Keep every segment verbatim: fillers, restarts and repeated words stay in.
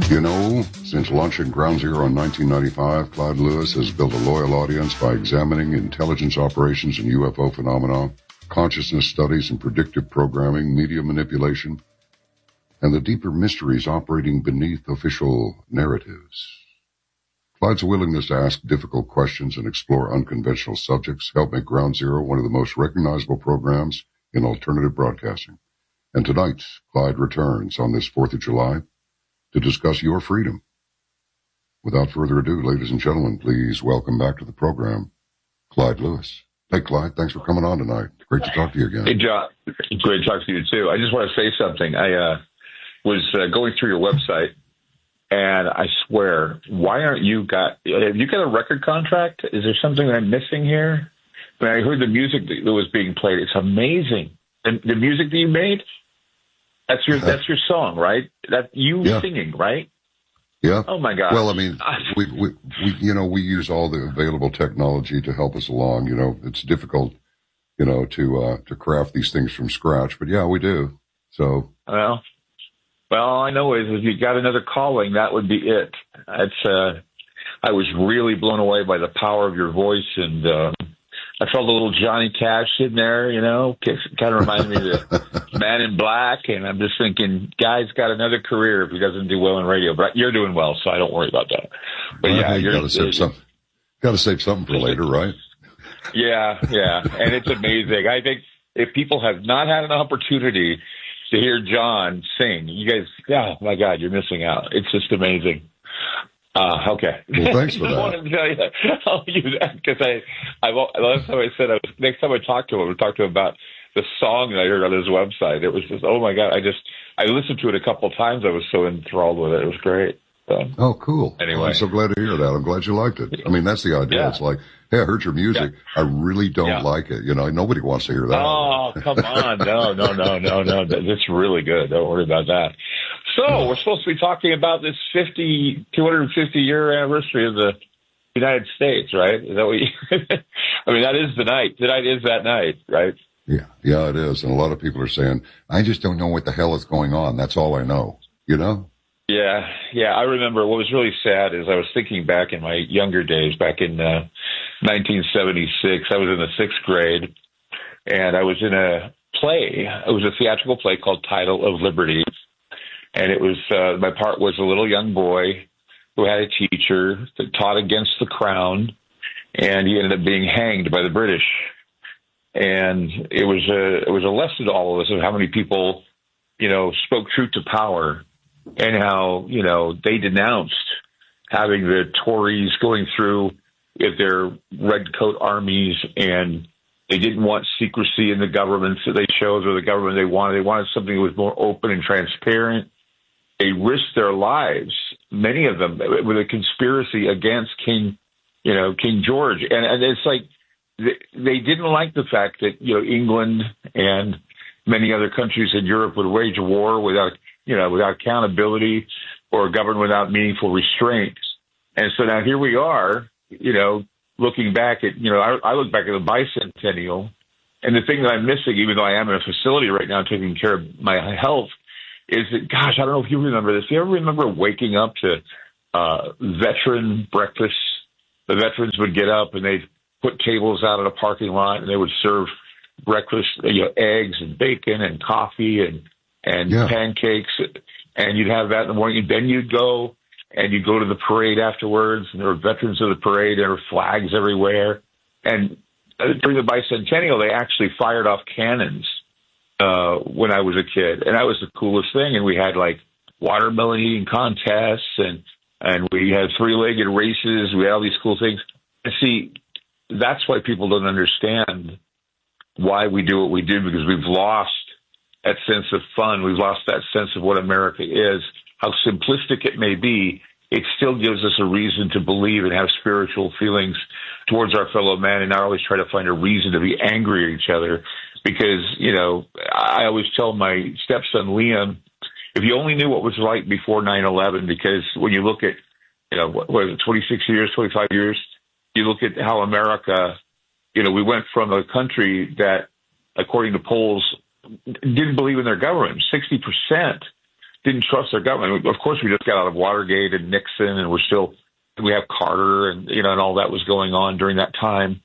You know, since launching Ground Zero in nineteen ninety-five, Clyde Lewis has built a loyal audience by examining intelligence operations and U F O phenomena, consciousness studies and predictive programming, media manipulation, and the deeper mysteries operating beneath official narratives. Clyde's willingness to ask difficult questions and explore unconventional subjects helped make Ground Zero one of the most recognizable programs in alternative broadcasting. And tonight, Clyde returns on this fourth of July to discuss your freedom. Without further ado, ladies and gentlemen, please welcome back to the program, Clyde Lewis. Hey, Clyde, thanks for coming on tonight. Great to talk to you again. Hey, John. Great to talk to you, too. I just want to say something. I uh, was uh, going through your website, and I swear, why aren't you got, have you got a record contract? Is there something that I'm missing here? When I heard the music that was being played, it's amazing. And the music that you made, that's your that's your song, right? That you yeah. singing, right? Yeah. Oh my God. Well, I mean, we, we we you know we use all the available technology to help us along. You know, it's difficult, you know, to uh, to craft these things from scratch, but yeah, we do. So well, well, all I know is if you got another calling, that would be it. That's uh, I was really blown away by the power of your voice, and uh, I felt a little Johnny Cash in there, you know, kind of reminded me of the Man in Black. And I'm just thinking, guy's got another career if he doesn't do well in radio. But you're doing well, so I don't worry about that. But well, yeah, you you're got to save something. Got to save something for later, right? Yeah, yeah, and it's amazing. I think if people have not had an opportunity to hear John sing, you guys, oh my God, you're missing out. It's just amazing. Uh, okay. Well, thanks for that. I wanted to tell you, I'll use that because I, I, last time I said, I was, next time I talk to him, I talk to him about the song that I heard on his website. It was just, oh my God. I just, I listened to it a couple of times. I was so enthralled with it. It was great. So, oh, cool. Anyway. Well, I'm so glad to hear that. I'm glad you liked it. I mean, that's the idea. Yeah. It's like, hey, I heard your music. Yeah. I really don't yeah. like it. You know, nobody wants to hear that. Oh, come on. No, no, no, no, no. It's really good. Don't worry about that. So we're supposed to be talking about this fifty, two hundred fifty year anniversary of the United States, right? Is that what you, I mean, that is the night. Tonight is that night, right? Yeah, yeah, it is. And a lot of people are saying, I just don't know what the hell is going on. That's all I know, you know? Yeah, yeah. I remember what was really sad is I was thinking back in my younger days, back in uh, nineteen seventy-six. I was in the sixth grade, and I was in a play. It was a theatrical play called Title of Liberty. And it was, uh, my part was a little young boy who had a teacher that taught against the crown, and he ended up being hanged by the British. And it was a, it was a lesson to all of us of how many people, you know, spoke truth to power and how, you know, they denounced having the Tories going through with their red coat armies, and they didn't want secrecy in the governments that they chose or the government they wanted. They wanted something that was more open and transparent. They risked their lives, many of them, with a conspiracy against King, you know, King George. And, and it's like they, they didn't like the fact that, you know, England and many other countries in Europe would wage war without, you know, without accountability or govern without meaningful restraints. And so now here we are, you know, looking back at, you know, I, I look back at the bicentennial, and the thing that I'm missing, even though I am in a facility right now taking care of my health, is that, gosh, I don't know if you remember this. Do you ever remember waking up to uh, veteran breakfast? The veterans would get up and they'd put tables out in a parking lot, and they would serve breakfast, you know, eggs and bacon and coffee and, and yeah. pancakes. And you'd have that in the morning. Then you'd go and you'd go to the parade afterwards, and there were veterans of the parade. There were flags everywhere. And during the bicentennial, they actually fired off cannons Uh, when I was a kid, and that was the coolest thing. And we had like watermelon eating contests, and and we had three-legged races. We had all these cool things. And see, that's why people don't understand why we do what we do, because we've lost that sense of fun. We've lost that sense of what America is. How simplistic it may be, it still gives us a reason to believe and have spiritual feelings towards our fellow man, and not always try to find a reason to be angry at each other. Because, you know, I always tell my stepson, Liam, if you only knew what was like before nine eleven, because when you look at, you know, what was it, twenty-six years, twenty-five years, you look at how America, you know, we went from a country that, according to polls, didn't believe in their government. sixty percent didn't trust their government. Of course, we just got out of Watergate and Nixon, and we're still, we have Carter and, you know, and all that was going on during that time.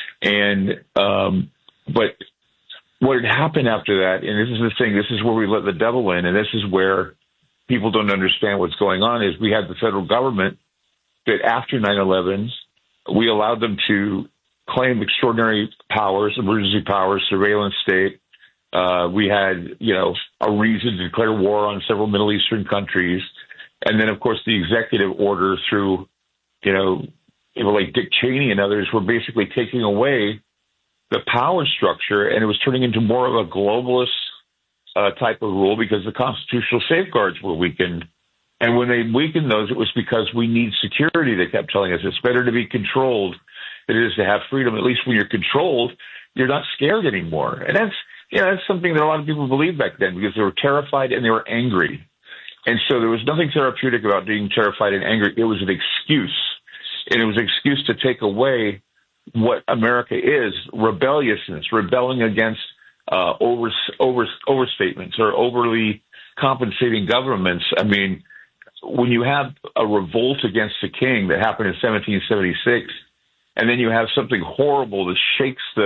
And, um, but what had happened after that, and this is the thing, this is where we let the devil in, and this is where people don't understand what's going on, is we had the federal government that after nine eleven, we allowed them to claim extraordinary powers, emergency powers, surveillance state. Uh, we had, you know, a reason to declare war on several Middle Eastern countries. And then, of course, the executive order through, you know, people like Dick Cheney and others were basically taking away the power structure, and it was turning into more of a globalist uh, type of rule because the constitutional safeguards were weakened. And when they weakened those, it was because we need security. They kept telling us it's better to be controlled than it is to have freedom. At least when you're controlled, you're not scared anymore. And that's, you know, that's something that a lot of people believed back then because they were terrified and they were angry. And so there was nothing therapeutic about being terrified and angry. It was an excuse. And it was an excuse to take away what America is, rebelliousness, rebelling against uh, over, over, overstatements or overly compensating governments. I mean, when you have a revolt against the king that happened in seventeen seventy-six, and then you have something horrible that shakes the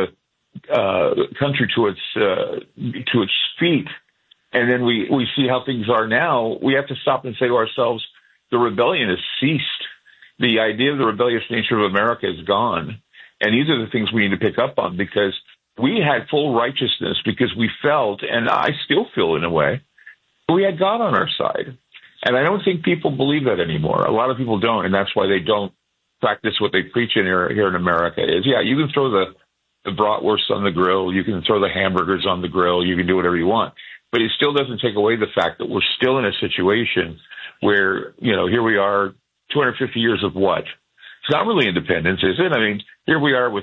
uh, country to its uh, to its feet, and then we, we see how things are now, we have to stop and say to ourselves, the rebellion has ceased. The idea of the rebellious nature of America is gone. And these are the things we need to pick up on, because we had full righteousness because we felt, and I still feel in a way, we had God on our side. And I don't think people believe that anymore. A lot of people don't, and that's why they don't practice what they preach in here, here in America is, yeah, you can throw the, the bratwurst on the grill, you can throw the hamburgers on the grill, you can do whatever you want. But it still doesn't take away the fact that we're still in a situation where, you know, here we are, two hundred fifty years of what? It's not really independence, is it? I mean, here we are with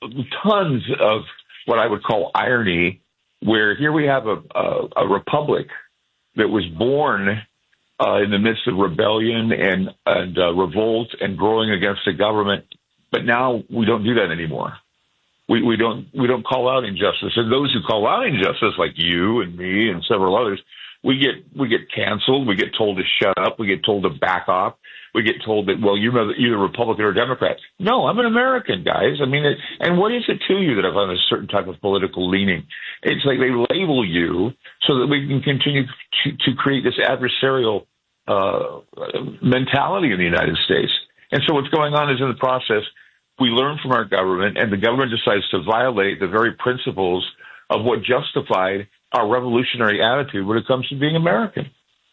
tons of what I would call irony, where here we have a, a, a republic that was born uh, in the midst of rebellion and, and uh, revolt and growing against the government, but now we don't do that anymore. We, we don't we don't call out injustice, and those who call out injustice, like you and me and several others, we get we get canceled. We get told to shut up. We get told to back off. We get told that, well, you're either Republican or Democrat. No, I'm an American, guys. I mean, it, and what is it to you that if I'm a certain type of political leaning? It's like they label you so that we can continue to, to create this adversarial uh, mentality in the United States. And so what's going on is in the process, we learn from our government, and the government decides to violate the very principles of what justified our revolutionary attitude when it comes to being American.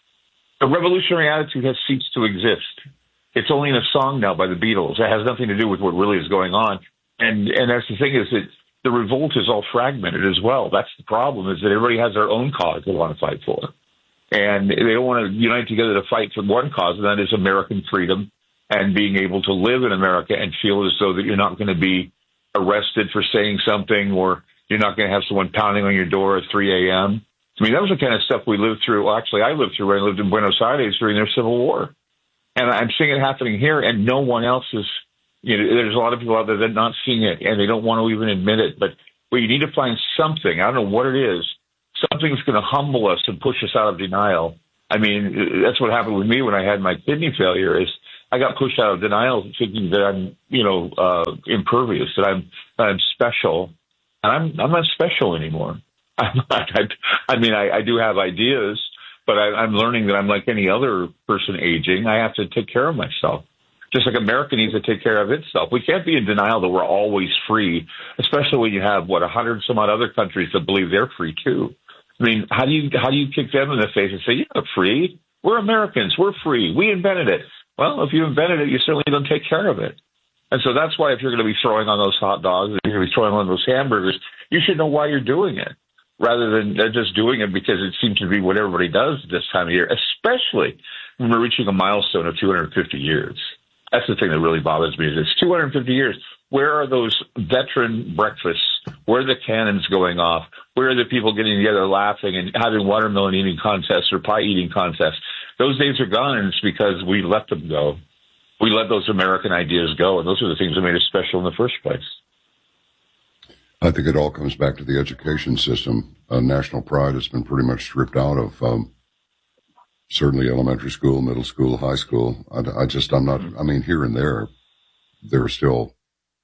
The revolutionary attitude has ceased to exist. It's only in a song now by the Beatles. It has nothing to do with what really is going on. And and that's the thing, is that the revolt is all fragmented as well. That's the problem, is that everybody has their own cause they want to fight for. And they don't want to unite together to fight for one cause, and that is American freedom and being able to live in America and feel as though that you're not going to be arrested for saying something, or you're not going to have someone pounding on your door at three a.m. I mean, that was the kind of stuff we lived through. Well, actually, I lived through when I lived in Buenos Aires during their Civil War. And I'm seeing it happening here, and no one else is, you know, there's a lot of people out there that are not seeing it, and they don't want to even admit it. But well, you need to find something, I don't know what it is, something that's going to humble us and push us out of denial. I mean, that's what happened with me when I had my kidney failure, is I got pushed out of denial thinking that I'm, you know, uh, impervious, that I'm, that I'm special. And I'm, I'm not special anymore. I'm not, I, I mean, I, I do have ideas, but I, I'm learning that I'm like any other person aging. I have to take care of myself, just like America needs to take care of itself. We can't be in denial that we're always free, especially when you have, what, a hundred some odd other countries that believe they're free too. I mean, how do you how do you kick them in the face and say, you're not free? We're Americans. We're free. We invented it. Well, if you invented it, you certainly don't take care of it. And so that's why if you're going to be throwing on those hot dogs, if you're going to be throwing on those hamburgers, you should know why you're doing it, rather than just doing it because it seems to be what everybody does this time of year, especially when we're reaching a milestone of two hundred fifty years. That's the thing that really bothers me, is it's two hundred fifty years. Where are those veteran breakfasts? Where are the cannons going off? Where are the people getting together laughing and having watermelon eating contests or pie eating contests? Those days are gone, and it's because we let them go. We let those American ideas go, and those are the things that made us special in the first place. I think it all comes back to the education system. Uh, national pride has been pretty much stripped out of um, certainly elementary school, middle school, high school. I, I just, I'm not, I mean, here and there, they're still,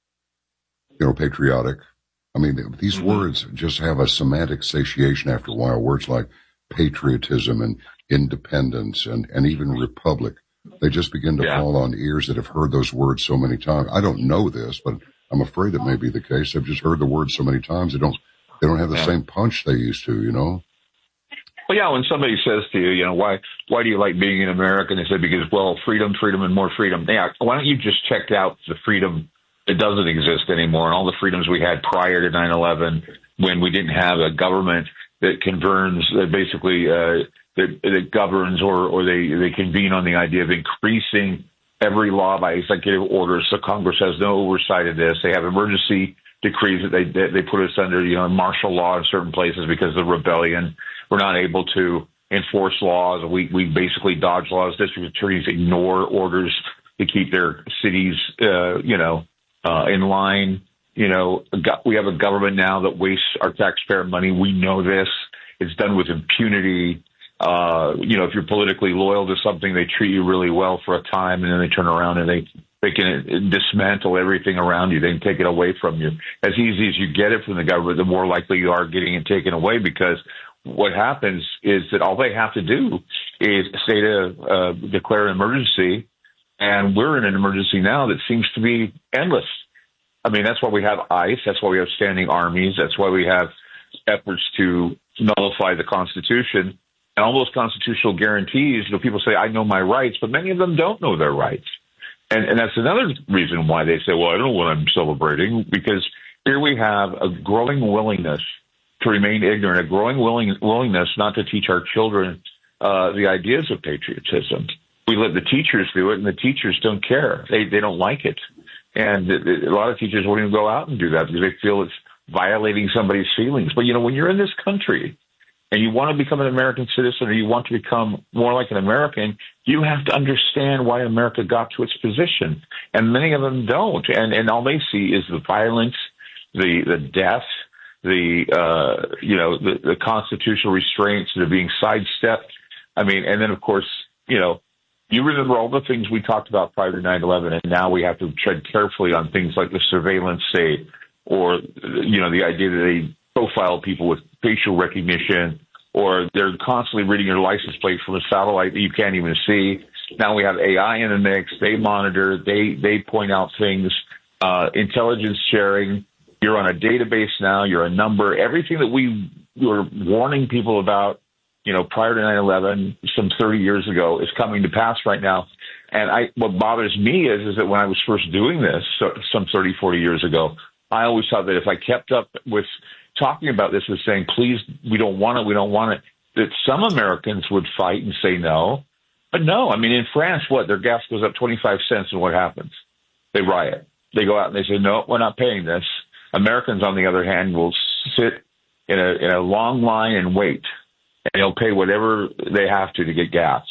you know, patriotic. I mean, these mm-hmm. words just have a semantic satiation after a while. Words like patriotism and independence and, and even republic, they just begin to yeah. fall on ears that have heard those words so many times. I don't know this, but I'm afraid it may be the case. They've just heard the words so many times, they don't, they don't have the yeah. same punch they used to, you know? Well, yeah, when somebody says to you, you know, why why do you like being an American? They say, because, well, freedom, freedom, and more freedom. Yeah, why don't you just check out the freedom that doesn't exist anymore and all the freedoms we had prior to nine eleven when we didn't have a government that converns, that basically uh, that, that governs or, or they, they convene on the idea of increasing every law by executive order. So Congress has no oversight of this. They have emergency decrees that they they put us under, you know, martial law in certain places because of the rebellion. We're not able to enforce laws. We we basically dodge laws. District attorneys ignore orders to keep their cities, uh, you know, uh, in line. You know, we have a government now that wastes our taxpayer money. We know this. It's done with impunity. Uh, you know, if you're politically loyal to something, they treat you really well for a time, and then they turn around and they they can dismantle everything around you. They can take it away from you. As easy as you get it from the government, the more likely you are getting it taken away, because what happens is that all they have to do is say to uh, declare an emergency, and we're in an emergency now that seems to be endless. I mean, that's why we have ICE. That's why we have standing armies. That's why we have efforts to nullify the Constitution. And all those constitutional guarantees, you know, people say, I know my rights, but many of them don't know their rights. And, and that's another reason why they say, well, I don't know what I'm celebrating, because here we have a growing willingness to remain ignorant, a growing willing, willingness not to teach our children uh, the ideas of patriotism. We let the teachers do it, and the teachers don't care. They they don't like it. And a lot of teachers won't even go out and do that because they feel it's violating somebody's feelings. But, you know, when you're in this country and you want to become an American citizen, or you want to become more like an American, you have to understand why America got to its position. And many of them don't. And, and all they see is the violence, the, the death, the, uh, you know, the, the constitutional restraints that are being sidestepped. I mean, and then, of course, you know, you remember all the things we talked about prior to nine eleven, and now we have to tread carefully on things like the surveillance state, or, you know, the idea that they profile people with facial recognition, or they're constantly reading your license plate from a satellite that you can't even see. Now we have A I in the mix. They monitor. They they point out things. Uh, intelligence sharing. You're on a database now. You're a number. Everything that we were warning people about, you know, prior to nine eleven, some thirty years ago, is coming to pass right now. And I, what bothers me is, is that when I was first doing this, so, some thirty, forty years ago, I always thought that if I kept up with talking about this and saying, please, we don't want it, we don't want it, that some Americans would fight and say no. But no, I mean, in France, what, their gas goes up twenty-five cents, and what happens? They riot. They go out and they say, no, we're not paying this. Americans, on the other hand, will sit in a, in a long line and wait. And they'll pay whatever they have to to get gas.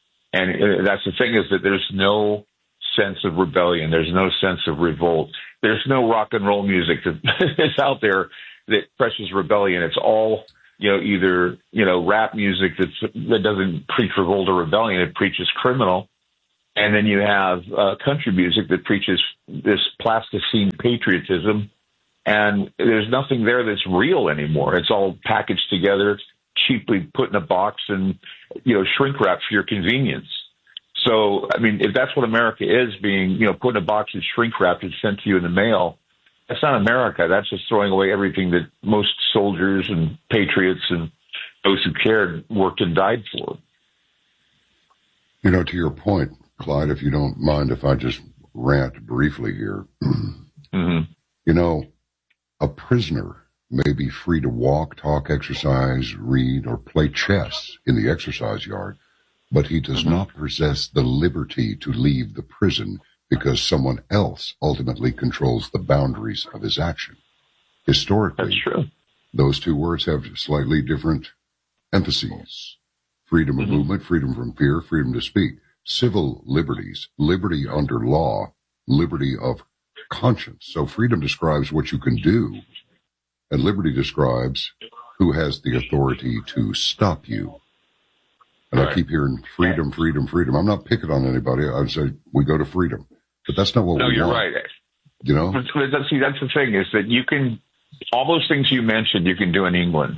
And that's the thing, is that there's no sense of rebellion. There's no sense of revolt. There's no rock and roll music that is out there that presses rebellion. It's all, you know, either, you know, rap music that's, that doesn't preach revolt or rebellion. It preaches criminal. And then you have uh, country music that preaches this plasticine patriotism. And there's nothing there that's real anymore. It's all packaged together, cheaply put in a box, and, you know, shrink wrapped for your convenience. So, I mean, if that's what America is, being, you know, put in a box and shrink wrapped and sent to you in the mail, that's not America. That's just throwing away everything that most soldiers and patriots and those who cared worked and died for. You know, to your point, Clyde, if you don't mind if I just rant briefly here, mm-hmm. you know, a prisoner may be free to walk, talk, exercise, read, or play chess in the exercise yard, but he does not possess the liberty to leave the prison because someone else ultimately controls the boundaries of his action. Historically, that's true. Those two words have slightly different emphases. Freedom of mm-hmm. movement, freedom from fear, freedom to speak. Civil liberties, liberty under law, liberty of conscience. So freedom describes what you can do, and liberty describes who has the authority to stop you. And right. I keep hearing freedom, freedom, freedom. I'm not picking on anybody. I would say we go to freedom. But that's not what no, we you're want. right. You know? But, but see, that's the thing is that you can, all those things you mentioned, you can do in England.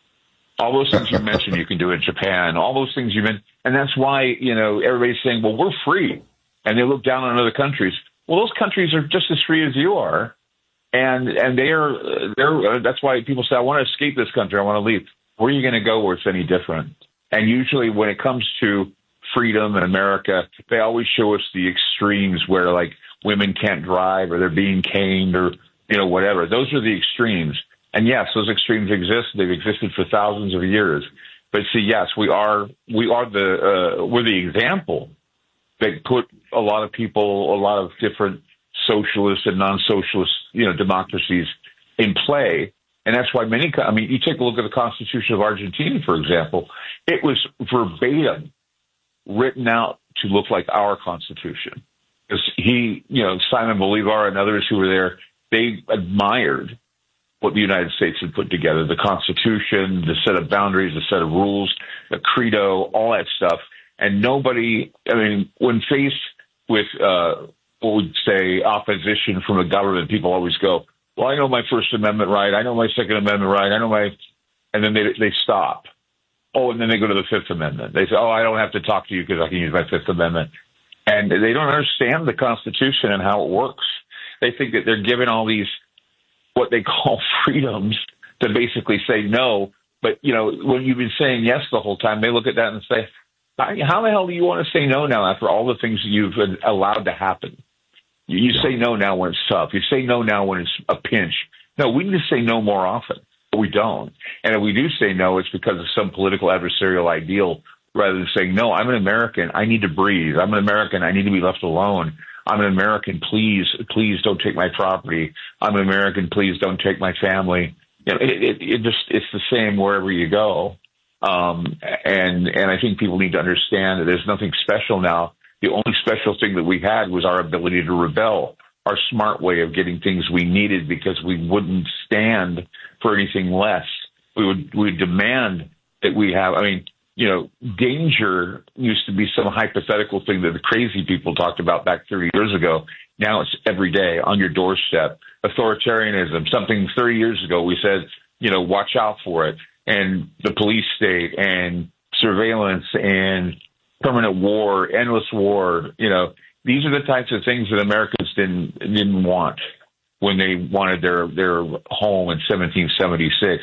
All those things you mentioned, you can do in Japan. All those things you mentioned. And that's why, you know, everybody's saying, well, we're free. And they look down on other countries. Well, those countries are just as free as you are. And, and they are, they're, that's why people say, I want to escape this country. I want to leave. Where are you going to go where it's any different? And usually when it comes to freedom in America, they always show us the extremes where, like, women can't drive or they're being caned or, you know, whatever. Those are the extremes. And yes, those extremes exist. They've existed for thousands of years. But see, yes, we are, we are the, uh, we're the example that put a lot of people, a lot of different socialist and non-socialist, you know, democracies in play. And that's why many, I mean, you take a look at the Constitution of Argentina, for example, it was verbatim written out to look like our Constitution. Because he, you know, Simon Bolivar and others who were there, they admired what the United States had put together, the Constitution, the set of boundaries, the set of rules, the credo, all that stuff. And nobody, I mean, when faced with uh, what we'd say opposition from a government, people always go, well, I know my First Amendment right, I know my Second Amendment right, I know my, and then they they stop. Oh, and then they go to the Fifth Amendment. They say, oh, I don't have to talk to you because I can use my Fifth Amendment. And they don't understand the Constitution and how it works. They think that they're given all these, what they call freedoms, to basically say no. But, you know, when you've been saying yes the whole time, they look at that and say, how the hell do you want to say no now after all the things you've allowed to happen? You yeah. say no now when it's tough. You say no now when it's a pinch. No, we need to say no more often, but we don't. And if we do say no, it's because of some political adversarial ideal rather than saying, no, I'm an American. I need to breathe. I'm an American. I need to be left alone. I'm an American. Please, please don't take my property. I'm an American. Please don't take my family. You know, it, it, it just, it's the same wherever you go. Um, and, and I think people need to understand that there's nothing special now. The only special thing that we had was our ability to rebel, our smart way of getting things we needed because we wouldn't stand for anything less. We would, we would demand that we have, I mean, you know, danger used to be some hypothetical thing that the crazy people talked about back thirty years ago. Now it's every day on your doorstep. Authoritarianism, something thirty years ago we said, you know, watch out for it. And the police state and surveillance and permanent war, endless war, you know, these are the types of things that Americans didn't didn't want when they wanted their, their home in seventeen seventy-six.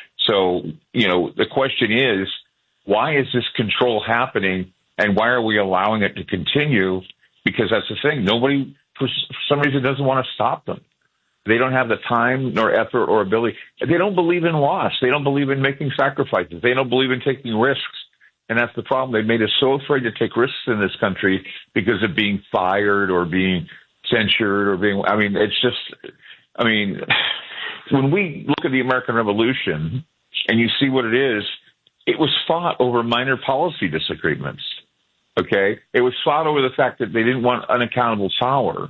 So, you know, the question is, why is this control happening and why are we allowing it to continue? Because that's the thing. Nobody, for some reason, doesn't want to stop them. They don't have the time nor effort or ability. They don't believe in loss. They don't believe in making sacrifices. They don't believe in taking risks. And that's the problem. They made us so afraid to take risks in this country because of being fired or being censured or being, I mean, it's just, I mean, when we look at the American Revolution and you see what it is, it was fought over minor policy disagreements. Okay. It was fought over the fact that they didn't want unaccountable power.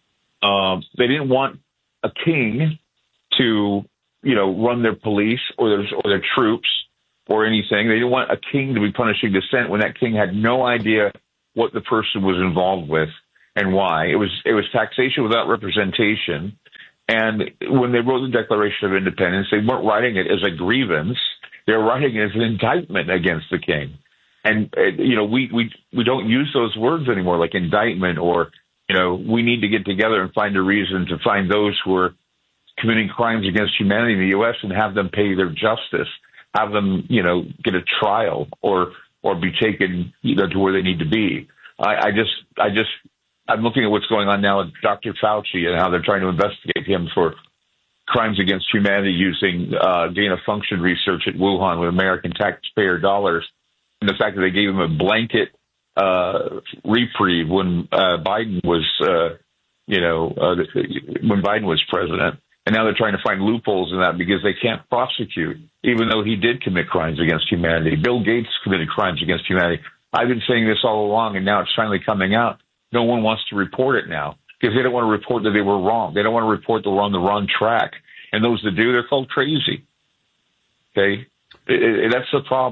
Um, they didn't want a king to, you know, run their police or their, or their troops or anything. They didn't want a king to be punishing dissent when that king had no idea what the person was involved with and why. It was, it was taxation without representation. And when they wrote the Declaration of Independence, they weren't writing it as a grievance. They were writing it as an indictment against the king. And, uh, you know, we, we, we don't use those words anymore, like indictment or, you know, we need to get together and find a reason to find those who are committing crimes against humanity in the U S and have them pay their justice, have them, you know, get a trial or, or be taken, you know, to where they need to be. I, I just, I just, I'm looking at what's going on now with Doctor Fauci and how they're trying to investigate him for crimes against humanity using uh, gain-of-function research at Wuhan with American taxpayer dollars, and the fact that they gave him a blanket uh, reprieve when uh, Biden was, uh, you know, uh, when Biden was president, and now they're trying to find loopholes in that because they can't prosecute, even though he did commit crimes against humanity. Bill Gates committed crimes against humanity. I've been saying this all along, and now it's finally coming out. No one wants to report it now because they don't want to report that they were wrong. They don't want to report that we're on the wrong track. And those that do, they're called crazy. Okay? It, it, that's the problem.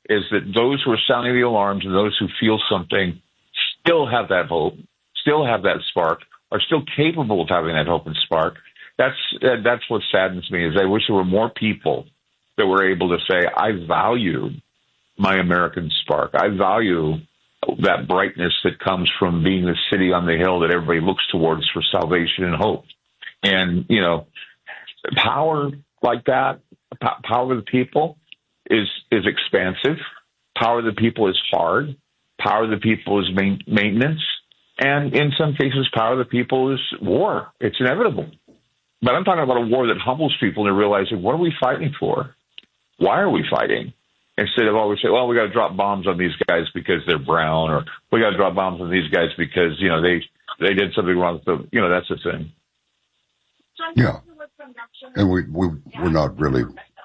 is that those who are sounding the alarms and those who feel something still have that hope, still have that spark, are still capable of having that hope and spark. That's uh, that's what saddens me, is I wish there were more people that were able to say, I value my American spark. I value that brightness that comes from being the city on the hill that everybody looks towards for salvation and hope. And, you know, power like that, power of the people is is expansive. Power of the people is hard. Power of the people is main, maintenance. And in some cases, power of the people is war. It's inevitable. But I'm talking about a war that humbles people and realizing, what are we fighting for? Why are we fighting? Instead of always saying, well, we got to drop bombs on these guys because they're brown, or we got to drop bombs on these guys because, you know, they, they did something wrong. So, you know, that's the thing. Yeah. And we, we, we're not really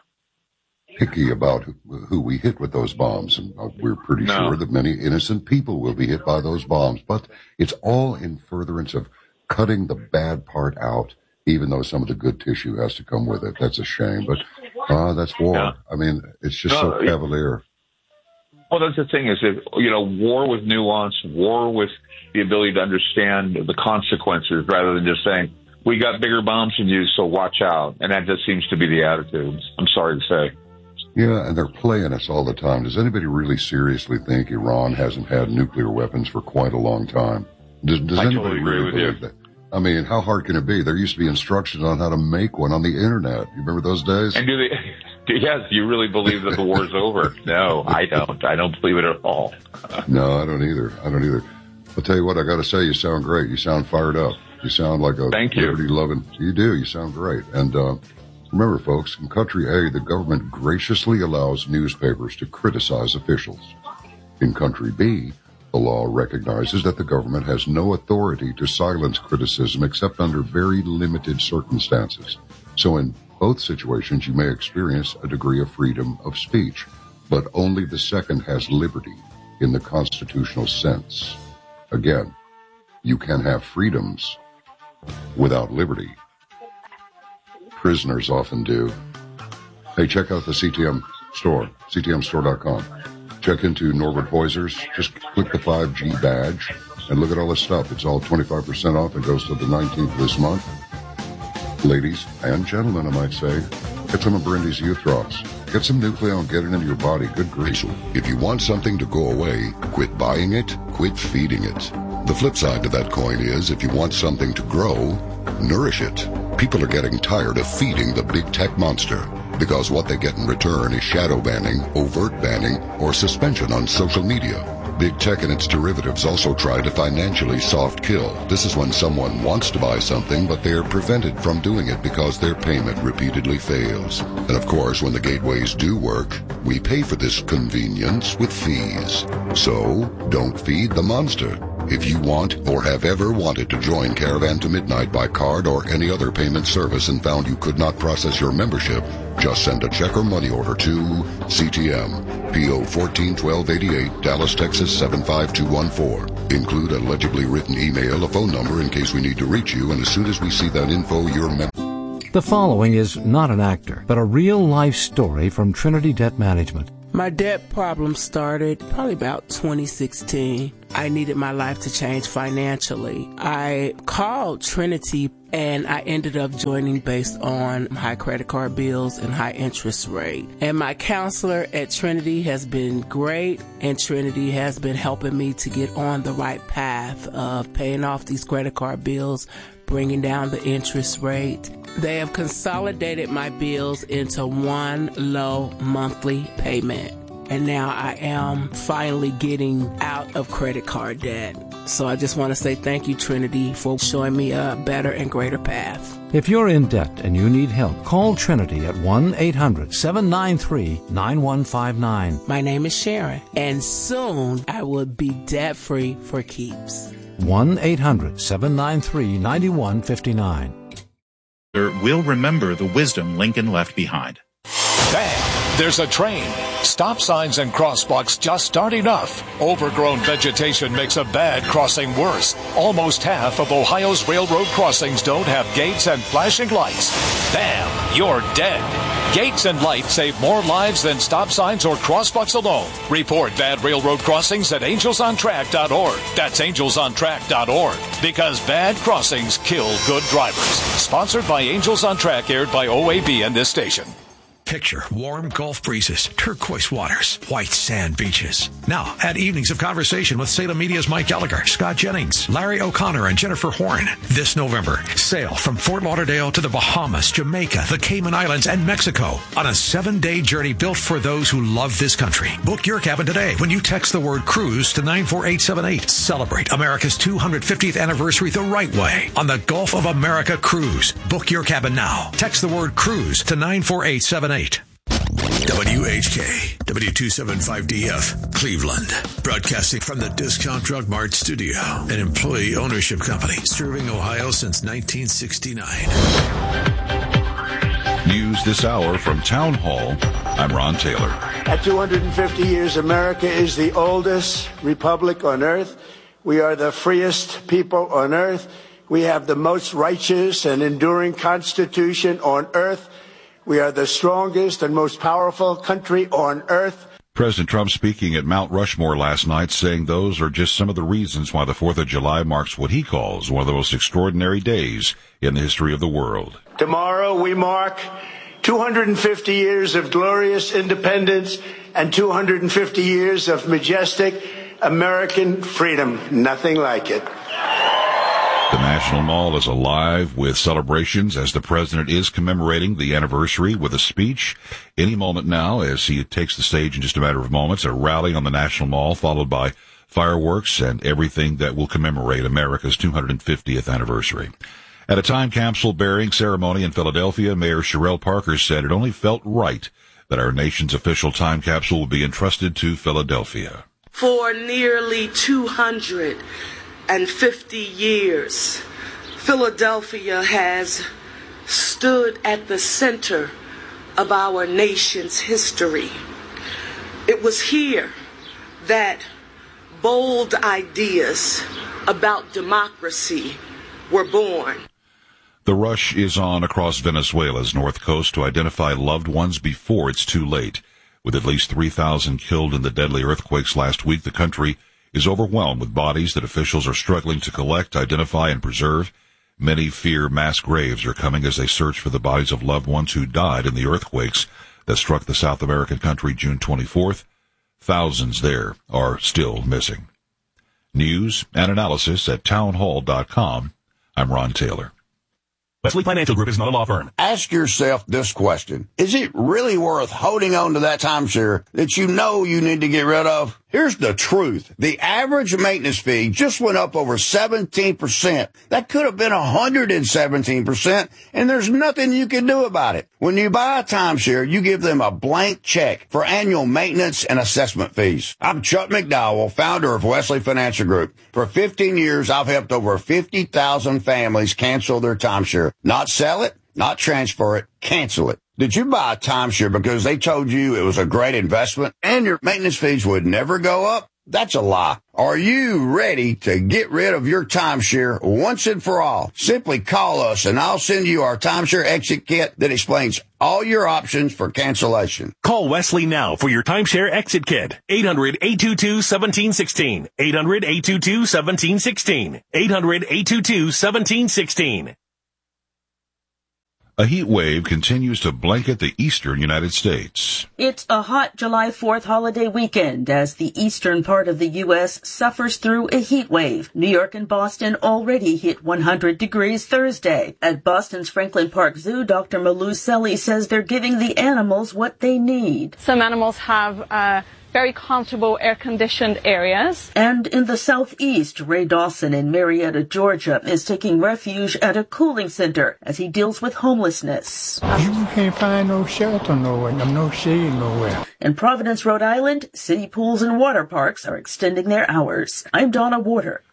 picky about who, who we hit with those bombs. And we're pretty no. sure that many innocent people will be hit by those bombs. But it's all in furtherance of cutting the bad part out, even though some of the good tissue has to come with it. That's a shame. But uh, that's war. Yeah. I mean, it's just no, so cavalier. Well, that's the thing is that, you know, war with nuance, war with the ability to understand the consequences rather than just saying, we got bigger bombs than you, so watch out. And that just seems to be the attitude. I'm sorry to say. Yeah, and they're playing us all the time. Does anybody really seriously think Iran hasn't had nuclear weapons for quite a long time? Does, does I anybody totally really agree believe with that? I mean, how hard can it be? There used to be instructions on how to make one on the internet. You remember those days? And do they? Yes. Do you really believe that the war's over? No, I don't. I don't believe it at all. No, I don't either. I don't either. I'll tell you what, I got to say, you sound great. You sound fired up. You sound like a Thank you. liberty-loving. You do. You sound great. And uh, remember, folks, in Country A, the government graciously allows newspapers to criticize officials. In Country B, the law recognizes that the government has no authority to silence criticism except under very limited circumstances. So in both situations, you may experience a degree of freedom of speech, but only the second has liberty in the constitutional sense. Again, you can have freedoms without liberty. Prisoners often do. Hey, check out the C T M store, C T M store dot com. Check into Norbert Heuser's. Just click the five G badge and look at all this stuff. It's all twenty-five percent off. It goes to the nineteenth of this month. Ladies and gentlemen, I might say, get some of Brindy's Youth Drops. Get some Nucleon, get it into your body. Good grief. If you want something to go away, quit buying it, quit feeding it. The flip side to that coin is, if you want something to grow, nourish it. People are getting tired of feeding the big tech monster, because what they get in return is shadow banning, overt banning, or suspension on social media. Big tech and its derivatives also try to financially soft kill. This is when someone wants to buy something, but they are prevented from doing it because their payment repeatedly fails. And of course, when the gateways do work, we pay for this convenience with fees. So, don't feed the monster. If you want or have ever wanted to join Caravan to Midnight by card or any other payment service and found you could not process your membership, just send a check or money order to C T M, P O fourteen twelve eighty-eight, Dallas, Texas seven five two one four. Include a legibly written email, a phone number in case we need to reach you, and as soon as we see that info, your member... The following is not an actor, but a real-life story from Trinity Debt Management. My debt problem started probably about twenty sixteen. I needed my life to change financially. I called Trinity and I ended up joining based on high credit card bills and high interest rate. And my counselor at Trinity has been great, and Trinity has been helping me to get on the right path of paying off these credit card bills, bringing down the interest rate. They have consolidated my bills into one low monthly payment. And now I am finally getting out of credit card debt. So I just want to say thank you, Trinity, for showing me a better and greater path. If you're in debt and you need help, call Trinity at one eight hundred seven nine three nine one five nine. My name is Sharon, and soon I will be debt-free for keeps. one eight hundred seven nine three nine one five nine. Will remember the wisdom Lincoln left behind. Bang! There's a train. Stop signs and crosswalks just aren't enough. Overgrown vegetation makes a bad crossing worse. Almost half of Ohio's railroad crossings don't have gates and flashing lights. Bam! You're dead. Gates and lights save more lives than stop signs or crosswalks alone. Report bad railroad crossings at angels on track dot org. That's angels on track dot org. Because bad crossings kill good drivers. Sponsored by Angels on Track, aired by O A B and this station. Picture warm Gulf breezes, turquoise waters, white sand beaches. Now, add evenings of conversation with Salem Media's Mike Gallagher, Scott Jennings, Larry O'Connor, and Jennifer Horn. This November, sail from Fort Lauderdale to the Bahamas, Jamaica, the Cayman Islands, and Mexico on a seven-day journey built for those who love this country. Book your cabin today when you text the word cruise to nine four eight seven eight. Celebrate America's two hundred fiftieth anniversary the right way on the Gulf of America Cruise. Book your cabin now. Text the word cruise to nine four eight seven eight. W H K, W two seventy-five D F, Cleveland. Broadcasting from the Discount Drug Mart studio, an employee ownership company serving Ohio since nineteen sixty-nine. News this hour from Town Hall. I'm Ron Taylor. At two hundred fifty years, America is the oldest republic on earth. We are the freest people on earth. We have the most righteous and enduring Constitution on earth. We are the strongest and most powerful country on earth. President Trump speaking at Mount Rushmore last night, saying those are just some of the reasons why the fourth of July marks what he calls one of the most extraordinary days in the history of the world. Tomorrow we mark two hundred fifty years of glorious independence and two hundred fifty years of majestic American freedom. Nothing like it. The National Mall is alive with celebrations as the president is commemorating the anniversary with a speech any moment now as he takes the stage in just a matter of moments. A rally on the National Mall followed by fireworks and everything that will commemorate America's two hundred fiftieth anniversary. At a time capsule bearing ceremony in Philadelphia, Mayor Sherelle Parker said it only felt right that our nation's official time capsule would be entrusted to Philadelphia. For nearly two hundred fifty years, Philadelphia has stood at the center of our nation's history. It was here that bold ideas about democracy were born. The rush is on across Venezuela's north coast to identify loved ones before it's too late. With at least three thousand killed in the deadly earthquakes last week, the country is overwhelmed with bodies that officials are struggling to collect, identify, and preserve. Many fear mass graves are coming as they search for the bodies of loved ones who died in the earthquakes that struck the South American country June twenty-fourth. Thousands there are still missing. News and analysis at townhall dot com. I'm Ron Taylor. Wesley Financial Group is not a law firm. Ask yourself this question. Is it really worth holding on to that timeshare that you know you need to get rid of? Here's the truth. The average maintenance fee just went up over seventeen percent. That could have been one hundred seventeen percent, and there's nothing you can do about it. When you buy a timeshare, you give them a blank check for annual maintenance and assessment fees. I'm Chuck McDowell, founder of Wesley Financial Group. For fifteen years, I've helped over fifty thousand families cancel their timeshare. Not sell it, not transfer it, cancel it. Did you buy a timeshare because they told you it was a great investment and your maintenance fees would never go up? That's a lie. Are you ready to get rid of your timeshare once and for all? Simply call us and I'll send you our timeshare exit kit that explains all your options for cancellation. Call Wesley now for your timeshare exit kit. eight hundred, eight two two, one seven one six. eight hundred, eight two two, one seven one six. eight hundred, eight two two, one seven one six. A heat wave continues to blanket the eastern United States. It's a hot July fourth holiday weekend as the eastern part of the U S suffers through a heat wave. New York and Boston already hit one hundred degrees Thursday. At Boston's Franklin Park Zoo, Doctor Malou Selly says they're giving the animals what they need. Some animals have uh, very comfortable air-conditioned areas. And in the southeast, Ray Dawson in Marietta, Georgia, is taking refuge at a cooling center as he deals with homelessness. You can't find no shelter nowhere, no shade nowhere. In Providence, Rhode Island, city pools and water parks are extending their hours. I'm Donna Warder.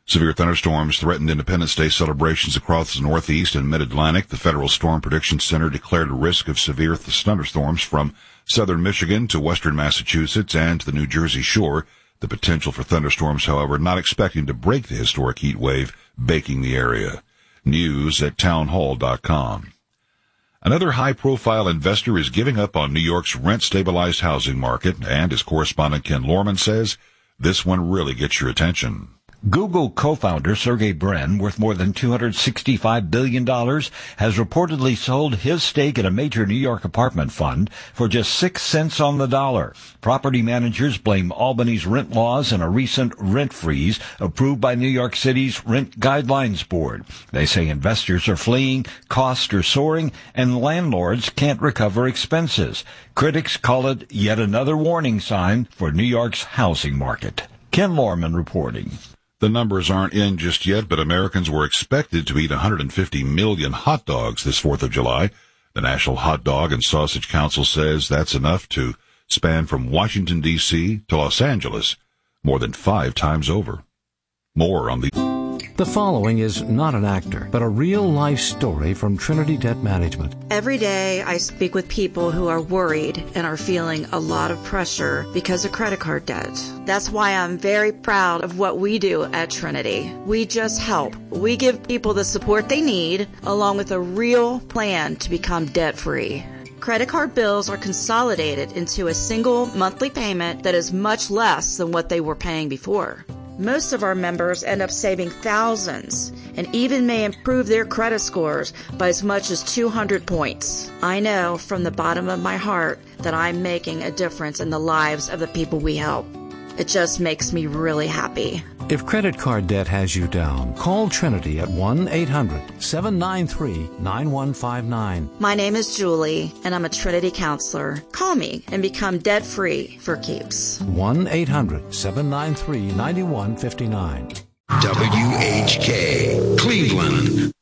Severe thunderstorms threatened Independence Day celebrations across the Northeast and Mid-Atlantic. The Federal Storm Prediction Center declared a risk of severe thunderstorms from southern Michigan to western Massachusetts and to the New Jersey shore. The potential for thunderstorms, however, not expecting to break the historic heat wave baking the area. News at townhall dot com. Another high-profile investor is giving up on New York's rent-stabilized housing market, and as correspondent Ken Lorman says, this one really gets your attention. Google co-founder Sergey Brin, worth more than two hundred sixty-five billion dollars, has reportedly sold his stake in a major New York apartment fund for just six cents on the dollar. Property managers blame Albany's rent laws and a recent rent freeze approved by New York City's Rent Guidelines Board. They say investors are fleeing, costs are soaring, and landlords can't recover expenses. Critics call it yet another warning sign for New York's housing market. Ken Lorman reporting. The numbers aren't in just yet, but Americans were expected to eat one hundred fifty million hot dogs this fourth of July. The National Hot Dog and Sausage Council says that's enough to span from Washington, D C to Los Angeles, more than five times over. More on the... The following is not an actor, but a real-life story from Trinity Debt Management. Every day I speak with people who are worried and are feeling a lot of pressure because of credit card debt. That's why I'm very proud of what we do at Trinity. We just help. We give people the support they need, along with a real plan to become debt-free. Credit card bills are consolidated into a single monthly payment that is much less than what they were paying before. Most of our members end up saving thousands and even may improve their credit scores by as much as two hundred points. I know from the bottom of my heart that I'm making a difference in the lives of the people we help. It just makes me really happy. If credit card debt has you down, call Trinity at one eight hundred seven nine three nine one five nine. My name is Julie, and I'm a Trinity counselor. Call me and become debt-free for keeps. one eight hundred seven nine three nine one five nine. W H K, Cleveland.